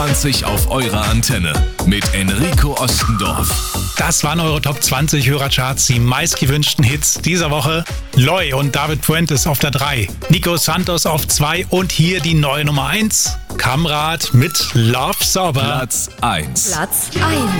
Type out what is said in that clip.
20 auf eurer Antenne mit Enrico Ostendorf. Das waren eure Top 20 Hörercharts, die meistgewünschten Hits dieser Woche. Loy und David Fuentes auf der 3, Nico Santos auf 2 und hier die neue Nummer 1, Kamrat mit Love Sauber. Platz 1. Platz 1.